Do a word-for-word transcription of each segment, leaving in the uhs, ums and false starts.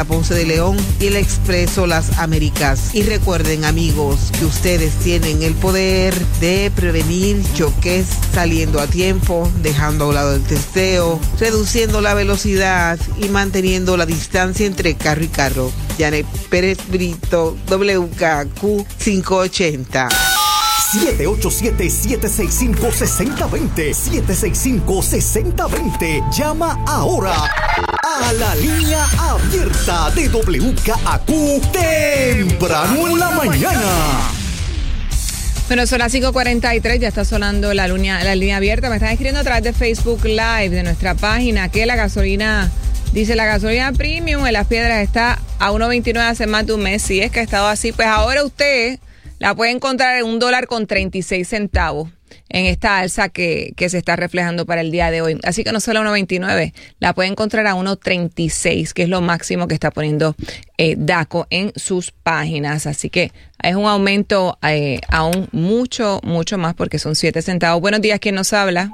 Ponce de León y el Expreso Las Américas. Y recuerden, amigos, que ustedes tienen el poder de prevenir choques saliendo a tiempo, dejando a un lado el testeo, reduciendo la velocidad y manteniendo la distancia entre carro y carro. Janet Pérez Brito, W K Q quinientos ochenta. siete ocho siete, siete seis cinco, seis cero dos cero. siete seis cinco, seis cero dos cero. Llama ahora a la línea abierta de W K Q temprano en la mañana. Bueno, son las cinco cuarenta y tres, ya está sonando la línea, la línea abierta. Me están escribiendo a través de Facebook Live de nuestra página que la gasolina, dice la gasolina premium en Las Piedras está a uno veintinueve hace más de un mes. Si es que ha estado así, pues ahora usted la puede encontrar en un dólar con treinta y seis centavos en esta alza que, que se está reflejando para el día de hoy. Así que no solo a uno veintinueve, la puede encontrar a uno treinta y seis, que es lo máximo que está poniendo eh, DACO en sus páginas. Así que es un aumento eh, aún mucho, mucho más porque son siete centavos. Buenos días, ¿quién nos habla?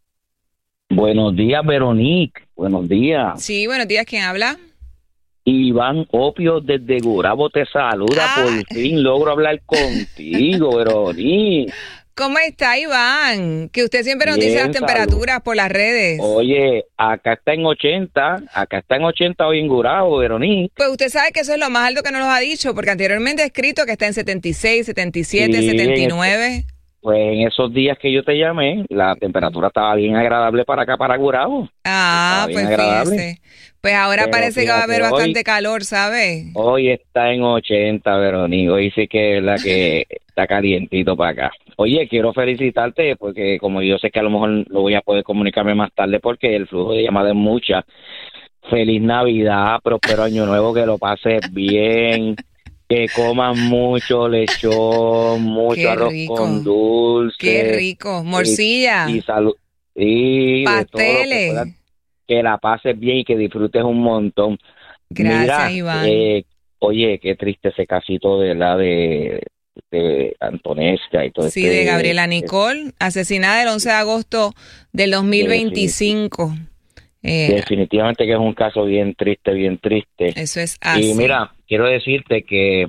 Buenos días, Veronique. Buenos días. Sí, buenos días, ¿quién habla? Iván Opio desde Gurabo te saluda. Ah. Por fin logro hablar contigo, Veronique. ¿Cómo está, Iván? Que usted siempre nos Bien, dice las temperaturas salud. Por las redes. Oye, acá está en ochenta, acá está en ochenta hoy en Gurabo, Veronique. Pues usted sabe que eso es lo más alto que nos lo ha dicho, porque anteriormente ha escrito que está en setenta y seis, setenta y siete, sí, setenta y nueve. Pues en esos días que yo te llamé, la temperatura estaba bien agradable para acá, para Gurabo. Ah, pues agradable. Fíjese. Pues ahora Pero parece que va a haber hoy, bastante calor, ¿sabe? Hoy está en ochenta, Verónica. Hoy sí que es la que está calientito para acá. Oye, quiero felicitarte porque como yo sé que a lo mejor lo voy a poder comunicarme más tarde porque el flujo de llamadas es mucha. Feliz Navidad, próspero año nuevo, que lo pases bien. Que coman mucho lechón, mucho Qué arroz rico. Con dulce. Qué rico. Morcilla. Y, y salud. Y pasteles. Que, que la pases bien y que disfrutes un montón. Gracias, Mira, Iván. Eh, oye, qué triste ese casito de la de, de Antonesca y todo eso. Sí, este, de Gabriela Nicole, es, asesinada el once de agosto del dos mil veinticinco. Eh, definitivamente que es un caso bien triste, bien triste. Eso es así. Y mira, quiero decirte que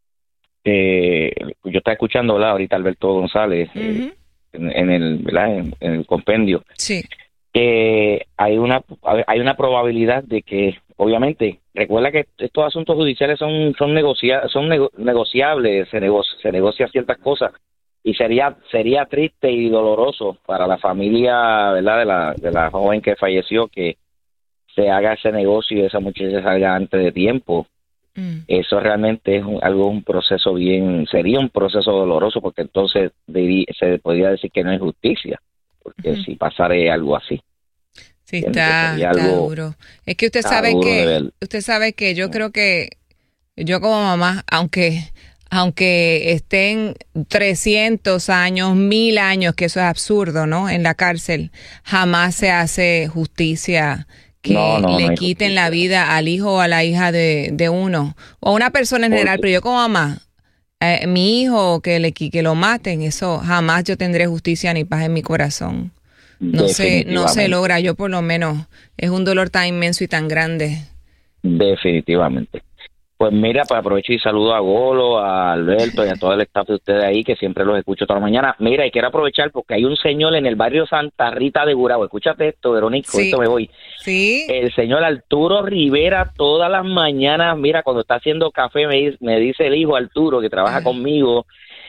eh, yo estaba escuchando ¿verdad? Ahorita Alberto González uh-huh. eh, en, en el ¿verdad? En, en el compendio. Sí. Que eh, hay una hay una probabilidad de que, obviamente, recuerda que estos asuntos judiciales son son negocia, son nego, negociables, se negocia, se negocia ciertas cosas. Y sería sería triste y doloroso para la familia, ¿verdad? De la de la joven que falleció que se haga ese negocio y esa muchacha salga antes de tiempo. Mm. Eso realmente es un, algo un proceso bien sería un proceso doloroso porque entonces debí, se podría decir que no es justicia porque mm. si pasara algo así. Sí, está, está algo, duro. Es que usted sabe que usted sabe que yo creo que yo como mamá, aunque aunque estén trescientos años, mil años, que eso es absurdo, ¿no? En la cárcel, jamás se hace justicia que no, no, le no quiten justicia. La vida al hijo o a la hija de, de uno, o a una persona en general, pero yo como mamá, eh, mi hijo, que, le, que lo maten, eso jamás yo tendré justicia ni paz en mi corazón. No se, no se logra, yo por lo menos, es un dolor tan inmenso y tan grande. Definitivamente. Pues mira, pues aprovecho y saludo a Golo, a Alberto y a todo el staff de ustedes ahí, que siempre los escucho toda la mañana. Mira, y quiero aprovechar porque hay un señor en el barrio Santa Rita de Gurabo. Escúchate esto, Verónica, con sí. esto me voy. Sí. El señor Arturo Rivera todas las mañanas, mira, cuando está haciendo café, me dice, me dice el hijo Arturo, que trabaja ah. conmigo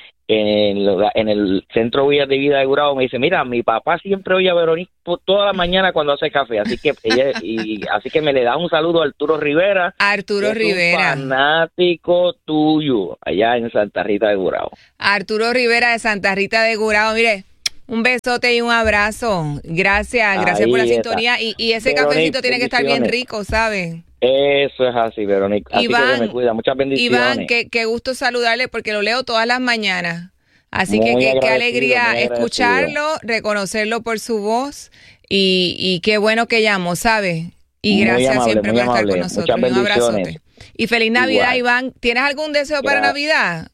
en, en el Centro Villas de Vida de Gurabo, me dice, mira, mi papá siempre oye a Verónica toda la mañana cuando hace café, así que ella, y así que me le da un saludo a Arturo Rivera. Arturo Rivera, un fanático tuyo allá en Santa Rita de Gurabo. Arturo Rivera de Santa Rita de Gurabo, mire, un besote y un abrazo. Gracias, gracias Ahí por la está. sintonía y, y ese Verónica, cafecito tiene que estar bien rico, ¿sabes? Eso es así, Verónica. Así Iván, que me cuida. Muchas bendiciones. Iván, qué, qué gusto saludarle porque lo leo todas las mañanas. Así muy que qué alegría escucharlo, reconocerlo por su voz y, y qué bueno que llamó, ¿sabe? Y gracias amable, siempre por amable. estar con nosotros. Un abrazote. Y feliz Navidad, Igual. Iván. ¿Tienes algún deseo para Gra- Navidad?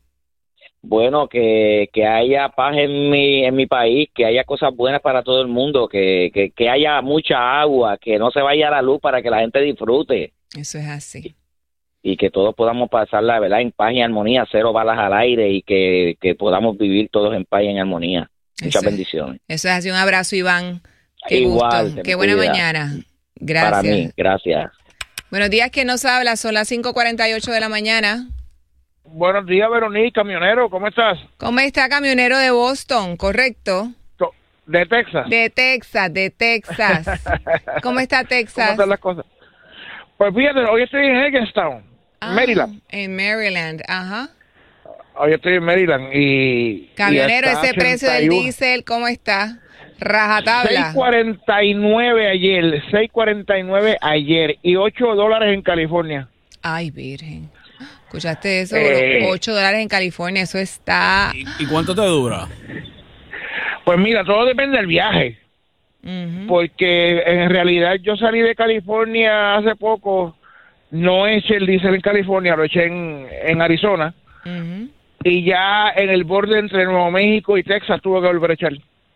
Bueno, que, que haya paz en mi en mi país, que haya cosas buenas para todo el mundo, que, que, que haya mucha agua, que no se vaya la luz para que la gente disfrute. Eso es así. y que todos podamos pasar la verdad en paz y armonía, cero balas al aire y que, que podamos vivir todos en paz y en armonía. Muchas eso, bendiciones. Eso es así, un abrazo, Iván. Qué Igual, gusto, qué buena cuida. mañana. Gracias. Para mí, gracias. Buenos días, que nos habla, son las cinco cuarenta y ocho de la mañana. Buenos días, Verónica, camionero, ¿cómo estás? ¿Cómo está, camionero de Boston? ¿Correcto? De Texas. De Texas, de Texas. ¿Cómo está Texas? ¿Cómo están las cosas? Pues fíjate, hoy estoy en Hagerstown, Ah, Maryland. En Maryland, ajá. Hoy estoy en Maryland y... Camionero, y está ese precio del ochenta y uno. diésel, ¿cómo está? Rajatabla. seis cuarenta y nueve ayer, seis cuarenta y nueve ayer y ocho dólares en California. Ay, virgen. ¿Escuchaste eso? Eh. ocho dólares en California, eso está... ¿Y, y cuánto te dura? Pues mira, todo depende del viaje, Ujú. porque en realidad yo salí de California hace poco, no eché el diésel en California, lo eché en, en Arizona, Ujú. y ya en el borde entre Nuevo México y Texas tuve que volver a echar.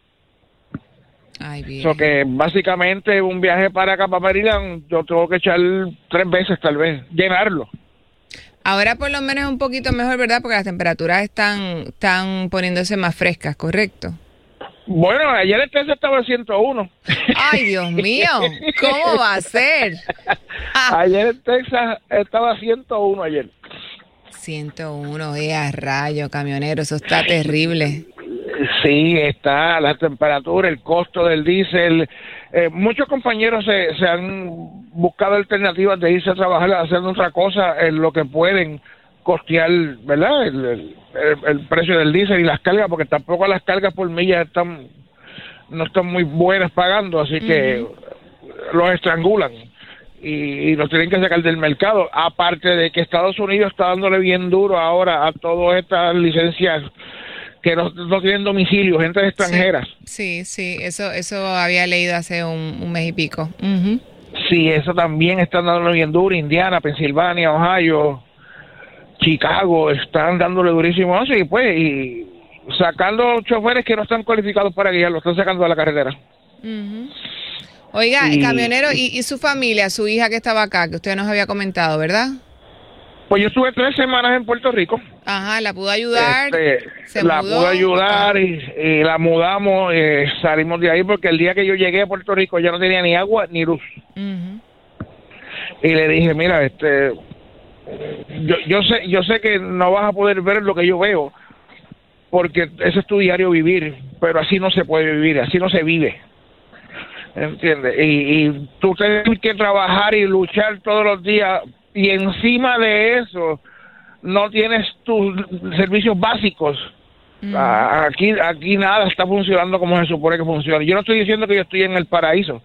Ay, virgen. So que básicamente un viaje para acá, para Maryland, yo tengo que echar tres veces tal vez, llenarlo. Ahora por lo menos es un poquito mejor, ¿verdad? Porque las temperaturas están, están poniéndose más frescas, ¿correcto? Bueno, ayer el Texas estaba en ciento uno. Ay, Dios mío, ¿cómo va a ser? Ah. Ayer en Texas estaba a ciento uno ayer. ciento uno, eh, a rayo, camionero, eso está terrible. Sí, está la temperatura, el costo del diésel. Eh, muchos compañeros se, se han buscado alternativas de irse a trabajar haciendo otra cosa en lo que pueden costear, ¿verdad? El, el, el, el precio del diésel y las cargas, porque tampoco las cargas por millas están no están muy buenas pagando, así que uh-huh. los estrangulan y, y los tienen que sacar del mercado. Aparte de que Estados Unidos está dándole bien duro ahora a todas estas licencias que no, no tienen domicilio, gente extranjera. Sí, sí, sí, eso eso había leído hace un, un mes y pico. Uh-huh. Sí, eso también están dándole bien duro. Indiana, Pensilvania, Ohio, Chicago, están dándole durísimo eso y pues y sacando choferes que no están cualificados para guiar, lo están sacando de la carretera. Uh-huh. Oiga, y, camionero, ¿y, y su familia, su hija que estaba acá, que usted nos había comentado, ¿verdad? Pues yo estuve tres semanas en Puerto Rico. Ajá, ¿la pudo ayudar? Este, ¿Se la mudó? pude ayudar y, y la mudamos, eh, salimos de ahí porque el día que yo llegué a Puerto Rico ya no tenía ni agua ni luz. Uh-huh. Y le dije, mira, este, yo, yo sé, yo sé que no vas a poder ver lo que yo veo, porque ese es tu diario vivir, pero así no se puede vivir, así no se vive. ¿Entiendes? Y, y tú tienes que trabajar y luchar todos los días, y encima de eso no tienes tus servicios básicos. Mm. Aquí aquí nada está funcionando como se supone que funciona. Yo no estoy diciendo que yo estoy en el paraíso,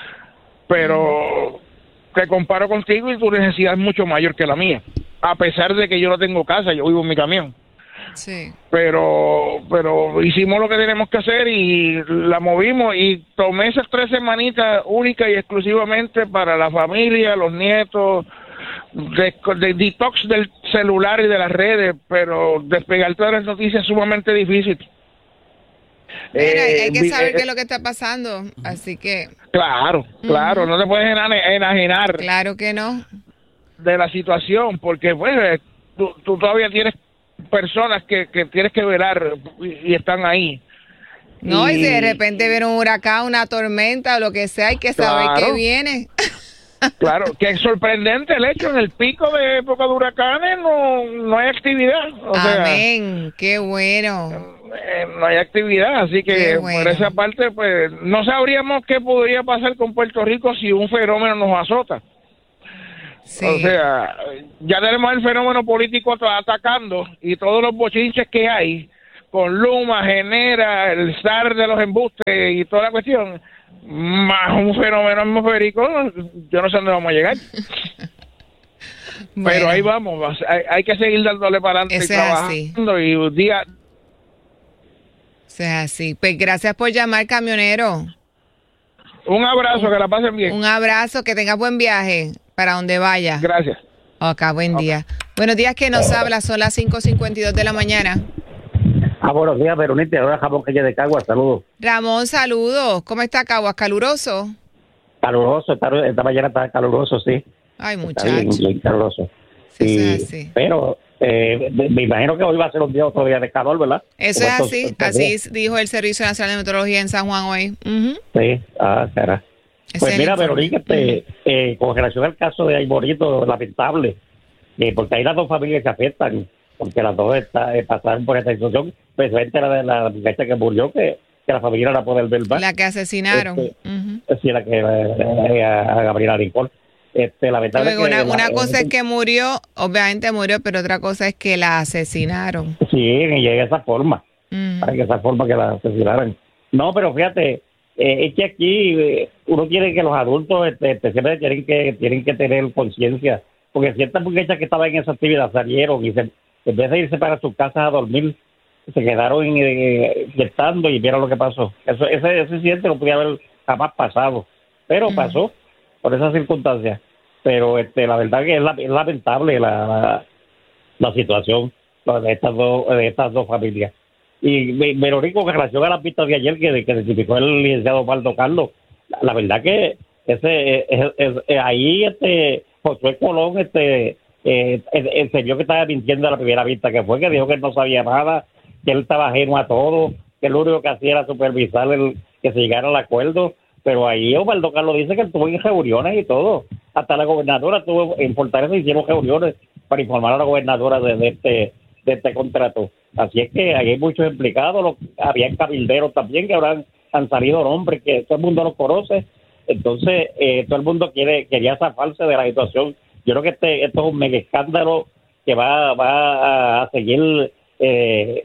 pero mm. te comparo contigo y tu necesidad es mucho mayor que la mía, a pesar de que yo no tengo casa, yo vivo en mi camión. Sí. Pero pero hicimos lo que tenemos que hacer y la movimos y tomé esas tres semanitas únicas y exclusivamente para la familia, los nietos, de, de detox del celular y de las redes, pero despegar todas las noticias es sumamente difícil. Bueno, eh, hay que saber eh, qué es lo que está pasando, así que... Claro, claro, uh-huh. no te puedes enajenar. Claro que no. De la situación, porque pues tú, tú todavía tienes personas que, que tienes que velar y, y están ahí. No, y, y si de repente viene un huracán, una tormenta o lo que sea, hay que saber claro, qué viene. Claro, que es sorprendente el hecho, en el pico de época de huracanes no, no hay actividad. O Amén, sea, qué bueno. Eh, no hay actividad, así que bueno. por esa parte pues no sabríamos qué podría pasar con Puerto Rico si un fenómeno nos azota. Sí. O sea, ya tenemos el fenómeno político atacando y todos los bochinches que hay con Luma, Genera, el S A R de los embustes y toda la cuestión, más un fenómeno atmosférico, yo no sé dónde vamos a llegar. Bueno. Pero ahí vamos, hay, hay que seguir dándole para adelante y trabajando y un día... Eso es así. Pues gracias por llamar, camionero. Un abrazo, un, que la pasen bien. Un abrazo, que tengas buen viaje para donde vaya. Gracias. Ok, buen okay. día. Buenos días, que nos habla, son las cinco cincuenta y dos de la mañana. Ah, buenos días, Verónica, ahora Ramón Calle de Caguas, saludos. Ramón, saludos. ¿Cómo está Caguas? ¿Caluroso? Caluroso, esta, esta mañana está caluroso, sí. Ay, muchacho. Está bien, bien caluroso. Sí, Y- eso es así. Pero eh, me, me imagino que hoy va a ser un día otro día de calor, ¿verdad? Eso Como es estos- así, estos así días. dijo el Servicio Nacional de Meteorología en San Juan hoy. Ujú. Sí, ah, será. Ese Pues es el mira, informe. Verónica, este, eh, con relación al caso de Aiborito, lamentable, eh, porque hay las dos familias que se afectan, porque las dos está, eh, pasaron por esta situación, especialmente la de la muchacha que murió, que, que la familia no la puede ver más. La que asesinaron. Este, Ujú. Sí, la que eh, a, a Gabriela Rincón. Este, lamentable Luego, una, que la- una cosa es que murió, obviamente murió, pero otra cosa es que la asesinaron. Sí, y llega de esa forma. Ujú. Para que esa forma que la asesinaran. No, pero fíjate, eh, es que aquí eh, uno quiere que los adultos este, especialmente tienen que tienen que tener conciencia, porque ciertas muchachas que estaban en esa actividad salieron y se, en vez de irse para sus casas a dormir, se quedaron eh, fiestando y vieron lo que pasó. Eso, ese, ese incidente no podía haber jamás pasado, pero Ujú. pasó por esas circunstancias. Pero este, la verdad que es, la- es lamentable la, la, la situación de estas dos de estas dos familias. Y me, me lo digo con relación a las pistas de ayer que, que identificó el licenciado Osvaldo Carlos, la, la verdad que ese es, es- es- ahí este Josué Colón este eh, enseñó que estaba mintiendo a la primera vista que fue, que dijo que él no sabía nada, que él estaba ajeno a todo, que lo único que hacía era supervisar el, que se llegara al acuerdo. Pero ahí Osvaldo Carlos dice que él estuvo en reuniones y todo, hasta la gobernadora estuvo en Fortaleza, hicieron reuniones para informar a la gobernadora de, de este de este contrato. Así es que ahí hay muchos implicados, los, había cabilderos también que ahora han, han salido nombres que todo el mundo los conoce. Entonces eh, todo el mundo quiere quería zafarse de la situación. Yo creo que este esto es un mega escándalo que va va a seguir eh,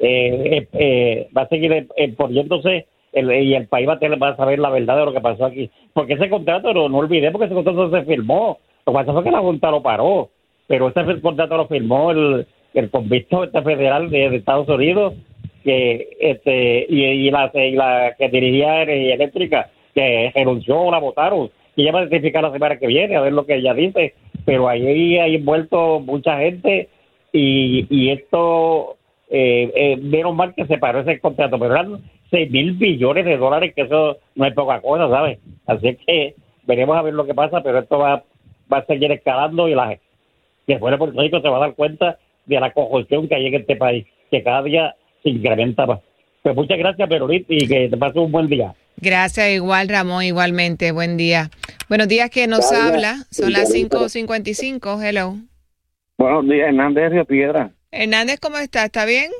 eh, eh, eh, va a seguir eh, poniéndose el, y el país va a, tener, va a saber la verdad de lo que pasó aquí, porque ese contrato no, no olvidé porque ese contrato se firmó, lo que pasó fue que la Junta lo paró, pero ese contrato lo firmó el, el convicto este federal de, de Estados Unidos, que este y, y, la, y la que dirigía Energía Eléctrica, que renunció o la votaron, y ella va a certificar la semana que viene a ver lo que ella dice, pero ahí hay envuelto mucha gente y, y esto eh, eh, menos mal que se paró ese contrato, pero eran seis mil billones de dólares, que eso no es poca cosa, ¿sabes? Así es que veremos a ver lo que pasa, pero esto va, va a seguir escalando y la gente que fuera de Puerto Rico se va a dar cuenta de la corrupción que hay en este país, que cada día se incrementa más. Pues muchas gracias, Perolita, y que te pase un buen día. Gracias, igual Ramón, igualmente. Buen día. Buenos días, que nos Gracias. habla. Son las cinco cincuenta y cinco. Hello. Buenos días, Hernández de Río Piedra. Hernández, ¿cómo está? ¿Está bien?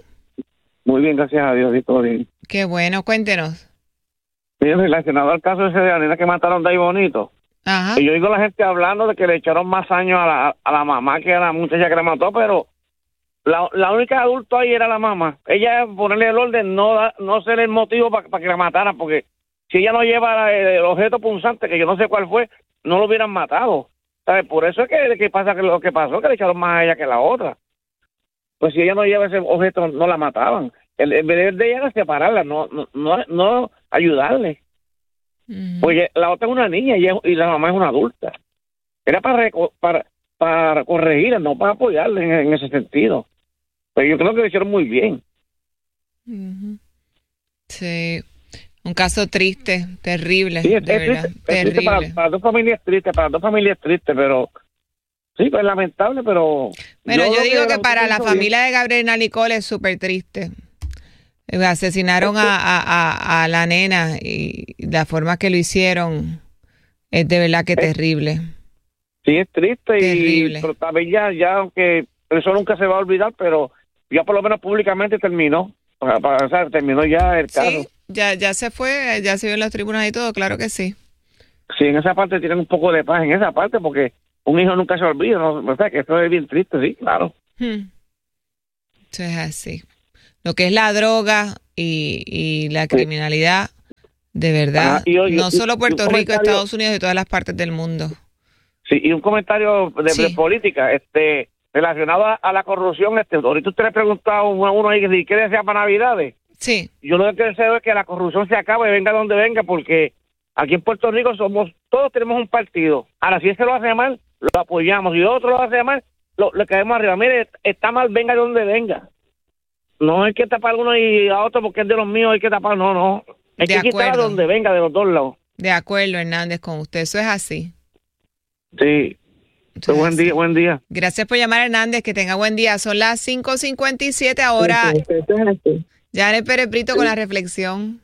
Muy bien, gracias a Dios, y todo bien. Qué bueno, cuéntenos. Mira, relacionado al caso ese de la nena que mataron de ahí bonito, Ajá. y yo digo a la gente hablando de que le echaron más años a la, a la mamá que a la muchacha que la mató, pero la, la única adulto ahí era la mamá. Ella, ponerle el orden, no da- no ser el motivo para que la mataran, porque si ella no lleva el, el objeto punzante, que yo no sé cuál fue, no lo hubieran matado. ¿Sabes? Por eso es que, que pasa que lo que pasó, que le echaron más a ella que a la otra. Pues si ella no lleva ese objeto, no la mataban. El, el deber de ella era separarla, no, no, no, no ayudarle. Ujú. Porque la otra es una niña y, es- y la mamá es una adulta. Era para reco- para, para corregirla, no para apoyarla en, en ese sentido. Pero yo creo que lo hicieron muy bien. Ujú. Sí. Un caso triste, terrible, Sí, es, de es verdad. triste, es triste para, Terrible. para dos familias tristes, para dos familias tristes, pero sí, pues lamentable, pero... Bueno, yo, creo digo que la para la hizo bien. familia de Gabriela Nicole es súper triste. Eh, Asesinaron a, a, a, a la nena y la forma que lo hicieron es de verdad que terrible. Sí, es triste, Terrible. y pero también ya, ya, aunque eso nunca se va a olvidar, pero ya por lo menos públicamente terminó. Para, para, o sea, terminó ya el caso. Sí, ya, ya se fue, ya se vio en los tribunales y todo, claro que sí. Sí, en esa parte tienen un poco de paz, en esa parte, porque un hijo nunca se olvida, ¿no? O sea, que eso es bien triste, sí, claro. Hmm. Eso es así. Lo que es la droga y, y la criminalidad, de verdad, Ajá, y oye, no y- solo y un Puerto Rico, comentario- Estados Unidos y todas las partes del mundo. Sí, y un comentario de, Sí. de política, este, relacionado a, a la corrupción, este, ahorita usted le preguntaba a uno, uno ahí que si qué desea para Navidades. Sí, Yo lo que deseo es que la corrupción se acabe, venga donde venga, porque aquí en Puerto Rico somos, todos tenemos un partido. Ahora, si ese lo hace mal, lo apoyamos. Si otro lo hace mal, lo, le caemos arriba. Mire, está mal, venga de donde venga. No hay que tapar uno y a otro porque es de los míos, hay que tapar, no, no. Hay De que quitar a acuerdo. donde venga, de los dos lados. de acuerdo, Hernández, con usted. Eso es así. Sí. Entonces, buen día, buen día. Gracias por llamar, Hernández, que tenga buen día. Son las cinco cincuenta y siete ahora. Janet Pérez Brito con la reflexión.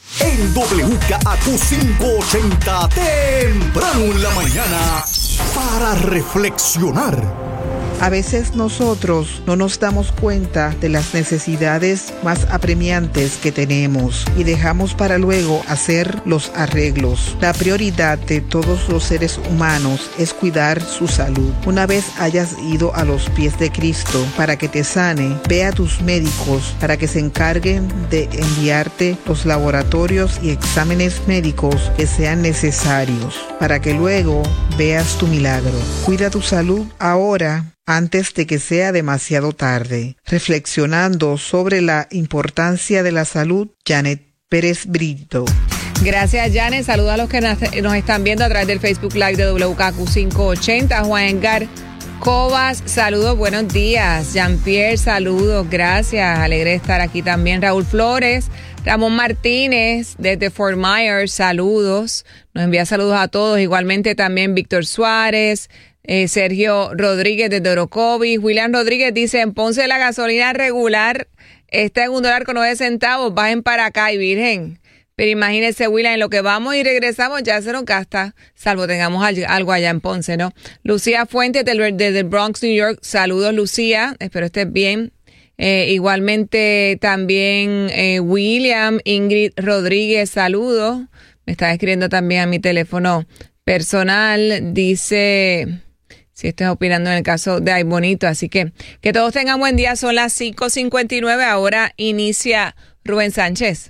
En W K A Q quinientos ochenta, temprano en la mañana, para reflexionar. A veces nosotros no nos damos cuenta de las necesidades más apremiantes que tenemos y dejamos para luego hacer los arreglos. La prioridad de todos los seres humanos es cuidar su salud. Una vez hayas ido a los pies de Cristo para que te sane, ve a tus médicos para que se encarguen de enviarte los laboratorios y exámenes médicos que sean necesarios para que luego veas tu milagro. Cuida tu salud ahora, antes de que sea demasiado tarde. Reflexionando sobre la importancia de la salud, Janet Pérez Brito. Gracias, Janet. Saludos a los que nos están viendo a través del Facebook Live de W K Q quinientos ochenta. Juan Edgar Cobas, saludos, buenos días. Jean-Pierre, saludos, gracias. Alegre de estar aquí también. Raúl Flores, Ramón Martínez desde Fort Myers, saludos. Nos envía saludos a todos. Igualmente también Víctor Suárez, Eh, Sergio Rodríguez de Orocovis. William Rodríguez dice: en Ponce la gasolina regular está en un dólar con nueve centavos, bajen para acá y virgen. Pero imagínense, William, en lo que vamos y regresamos ya se nos gasta, salvo tengamos algo allá en Ponce, ¿no? Lucía Fuentes desde del Bronx, New York, saludos, Lucía, espero estés bien. Eh, igualmente también eh, William, Ingrid Rodríguez, saludos. Me está escribiendo también a mi teléfono personal, dice... Si estás opinando en el caso de Ay Bonito. Así que que todos tengan buen día. Son las cinco cincuenta y nueve. Ahora inicia Rubén Sánchez.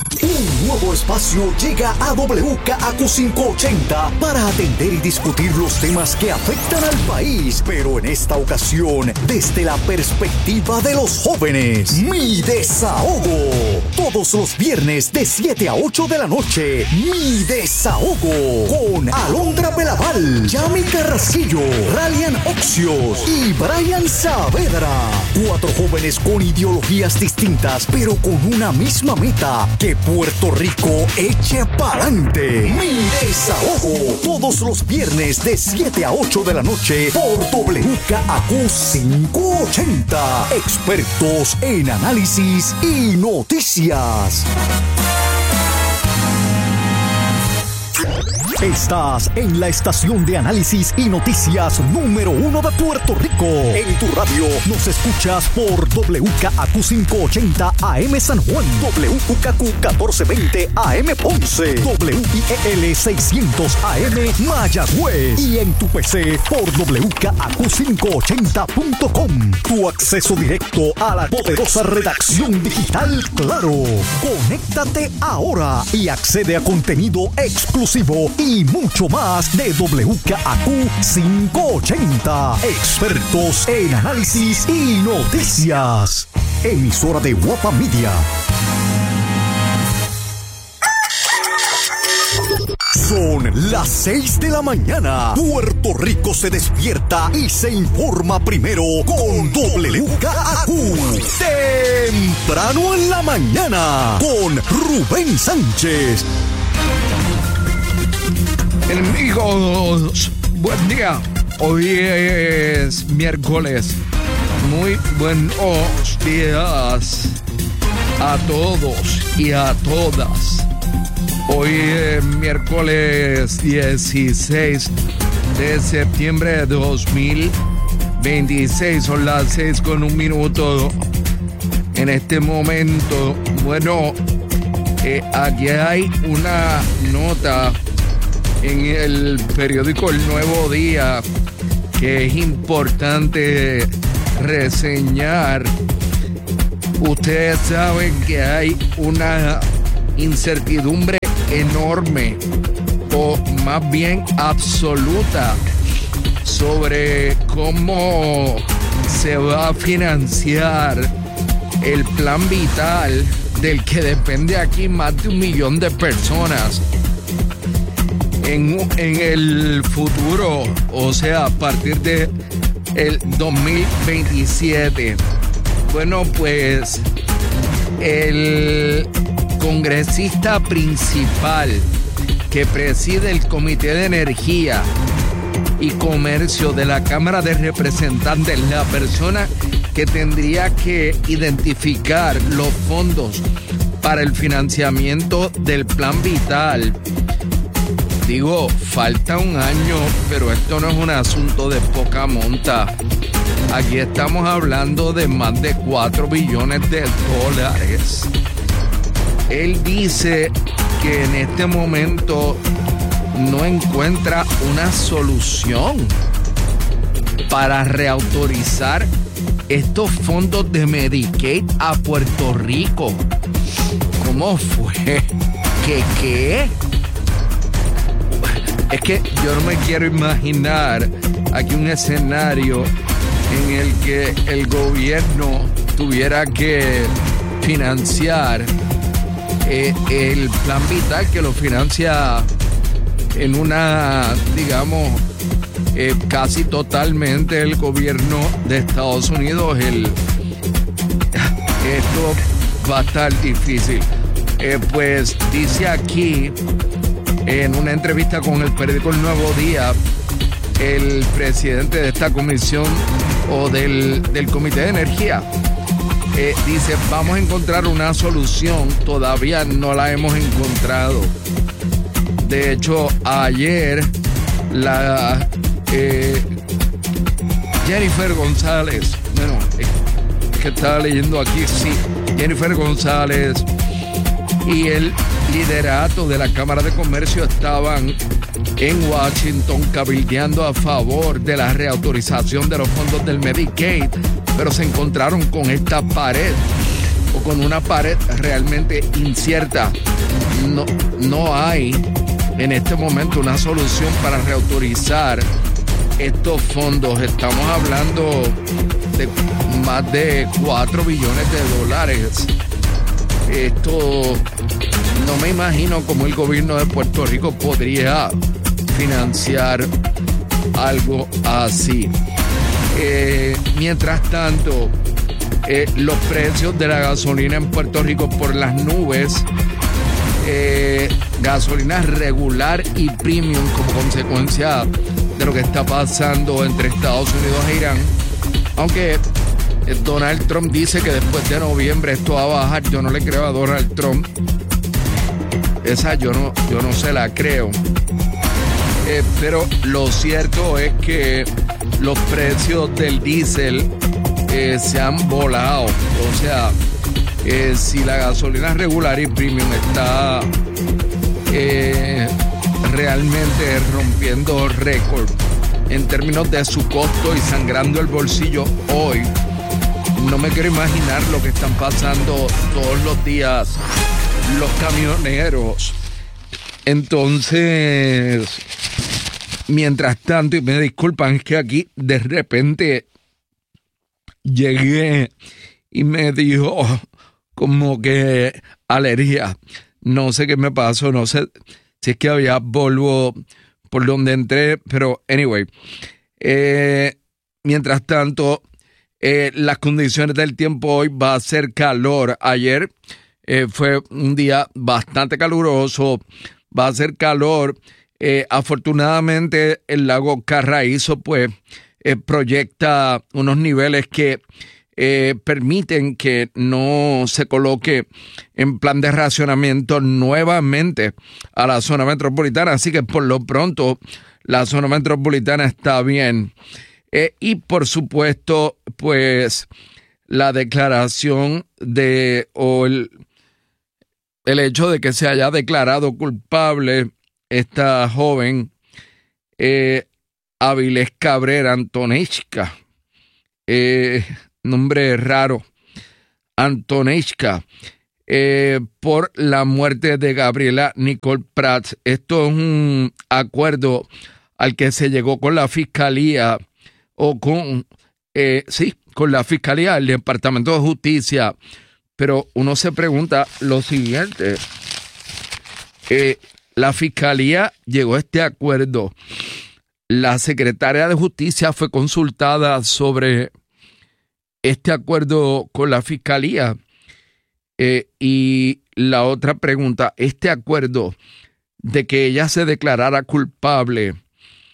Un nuevo espacio llega a W K A Q quinientos ochenta para atender y discutir los temas que afectan al país, pero en esta ocasión desde la perspectiva de los jóvenes. Mi Desahogo. Todos los viernes de siete a ocho de la noche. Mi Desahogo. Con Alondra Belaval, Yami Carrasquillo, Ralian Oxios y Brian Saavedra. Cuatro jóvenes con ideologías distintas, pero con una misma meta: que Puerto Rico eche pa'lante. Mi Desahogo. Todos los viernes de siete a ocho de la noche por W K A Q quinientos ochenta. Expertos en análisis y noticias. Estás en la estación de análisis y noticias número uno de Puerto Rico. En tu radio nos escuchas por W K A Q quinientos ochenta A M San Juan, W K Q catorce veinte A M Ponce, W I E L seiscientos A M Mayagüez y en tu P C por W K A Q quinientos ochenta punto com. Tu acceso directo a la poderosa redacción digital Claro. Conéctate ahora y accede a contenido exclusivo y mucho más de W K A Q quinientos ochenta. Expertos en análisis y noticias. Emisora de Guapa Media. Son las seis de la mañana. Puerto Rico se despierta y se informa primero con W K A Q. Temprano en la mañana con Rubén Sánchez. Amigos, buen día. Hoy es miércoles. Muy buenos días a todos y a todas. Hoy es miércoles dieciséis de septiembre de dos mil veintiséis. Son las seis con un minuto. En este momento, bueno, eh, aquí hay una nota en el periódico El Nuevo Día que es importante reseñar. Ustedes saben que hay una incertidumbre enorme, o más bien absoluta, sobre cómo se va a financiar el plan vital del que depende aquí más de un millón de personas en, en el futuro, o sea, a partir de el dos mil veintisiete. Bueno, pues el congresista principal que preside el Comité de Energía y Comercio de la Cámara de Representantes, la persona que tendría que identificar los fondos para el financiamiento del Plan Vital. Digo, falta un año, pero esto no es un asunto de poca monta. Aquí estamos hablando de más de cuatro billones de dólares. Él dice que en este momento no encuentra una solución para reautorizar estos fondos de Medicaid a Puerto Rico. ¿Cómo fue? ¿Qué qué? Es que yo no me quiero imaginar aquí un escenario en el que el gobierno tuviera que financiar eh, el Plan Vital, que lo financia en una, digamos, eh, casi totalmente el gobierno de Estados Unidos. El, esto va a estar difícil. Eh, pues dice aquí, en una entrevista con el periódico El Nuevo Día, el presidente de esta comisión o del, del Comité de Energía, eh, dice, vamos a encontrar una solución, todavía no la hemos encontrado. De hecho, ayer la eh, Jennifer González, bueno, es que estaba leyendo aquí, sí, Jennifer González y el liderato de la Cámara de Comercio estaban en Washington cabildeando a favor de la reautorización de los fondos del Medicaid, pero se encontraron con esta pared, o con una pared realmente incierta. No, no hay en este momento una solución para reautorizar estos fondos. Estamos hablando de más de cuatro billones de dólares. Esto, no me imagino cómo el gobierno de Puerto Rico podría financiar algo así. Eh, mientras tanto, eh, los precios de la gasolina en Puerto Rico por las nubes. Eh, gasolina regular y premium como consecuencia de lo que está pasando entre Estados Unidos e Irán. Aunque Donald Trump dice que después de noviembre esto va a bajar, yo no le creo a Donald Trump. Esa yo no, yo no se la creo. Eh, pero lo cierto es que los precios del diésel eh, se han volado. O sea, eh, si la gasolina regular y premium está eh, realmente rompiendo récord en términos de su costo y sangrando el bolsillo hoy, no me quiero imaginar lo que están pasando todos los días los camioneros. Entonces, mientras tanto, y me disculpan, es que aquí de repente llegué y me dio como que alergia. No sé qué me pasó, no sé si es que había polvo por donde entré, pero anyway. Eh, mientras tanto, eh, las condiciones del tiempo hoy va a ser calor. Ayer eh, fue un día bastante caluroso, va a ser calor. Eh, afortunadamente el lago Carraízo pues eh, proyecta unos niveles que eh, permiten que no se coloque en plan de racionamiento nuevamente a la zona metropolitana, así que por lo pronto la zona metropolitana está bien. Eh, y por supuesto pues la declaración de o el, el hecho de que se haya declarado culpable esta joven eh, Avilés Cabrera Antonechka, eh, nombre raro, Antonechka, eh, por la muerte de Gabriela Nicole Prats. Esto es un acuerdo al que se llegó con la Fiscalía, o con, eh, sí, con la Fiscalía del Departamento de Justicia, pero uno se pregunta lo siguiente, eh, la Fiscalía llegó a este acuerdo. La Secretaria de Justicia fue consultada sobre este acuerdo con la Fiscalía. Eh, y la otra pregunta, este acuerdo de que ella se declarara culpable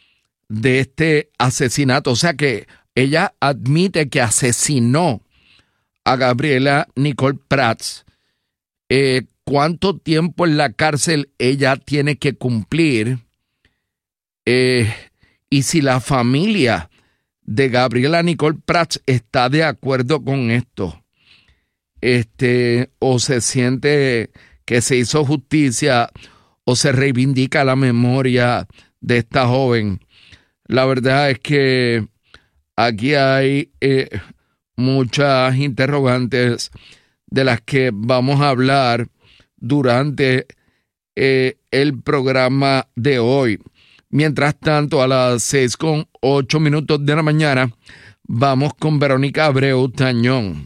de este asesinato. O sea que ella admite que asesinó a Gabriela Nicole Prats. Eh, ¿Cuánto tiempo en la cárcel ella tiene que cumplir? Eh, y si la familia de Gabriela Nicole Prats está de acuerdo con esto, este, o se siente que se hizo justicia, o se reivindica la memoria de esta joven. La verdad es que aquí hay eh, muchas interrogantes de las que vamos a hablar durante eh, el programa de hoy. Mientras tanto, a las seis con ocho minutos de la mañana, vamos con Verónica Abreu Tañón.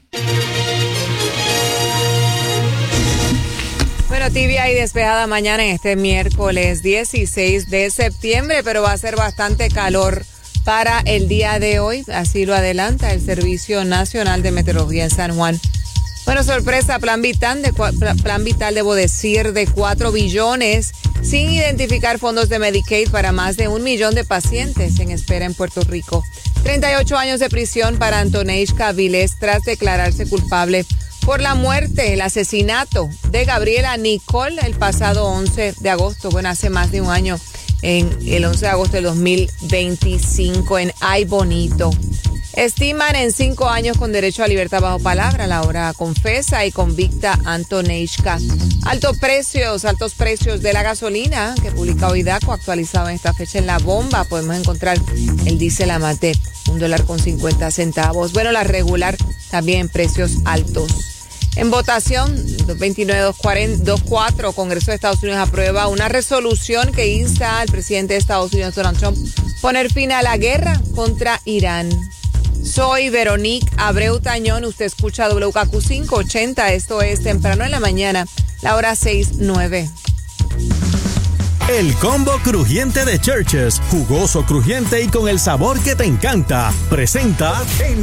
Bueno, tibia y despejada mañana en este miércoles dieciséis de septiembre, pero va a ser bastante calor para el día de hoy. Así lo adelanta el Servicio Nacional de Meteorología en San Juan. Bueno, sorpresa, plan vital, de, plan vital, debo decir, de cuatro billones, sin identificar fondos de Medicaid para más de un millón de pacientes en espera en Puerto Rico. treinta y ocho años de prisión para Antoneishka Vilés tras declararse culpable por la muerte, el asesinato de Gabriela Nicole el pasado once de agosto, bueno, hace más de un año, en el once de agosto del dos mil veinticinco en Ay Bonito. Estiman en cinco años con derecho a libertad bajo palabra. La hora confesa y convicta a Antoneishka. Altos precios, altos precios de la gasolina que publica hoy DACO, actualizado en esta fecha en La Bomba. Podemos encontrar el diésel a más de un dólar con cincuenta centavos. Bueno, la regular también en precios altos. En votación, dos veintinueve dos cuatro, Congreso de Estados Unidos aprueba una resolución que insta al presidente de Estados Unidos, Donald Trump, poner fin a la guerra contra Irán. Soy Veronique Abreu Tañón, usted escucha W K Q quinientos ochenta, esto es Temprano en la Mañana, la hora seis nueve. El combo crujiente de Churches, jugoso, crujiente y con el sabor que te encanta, presenta en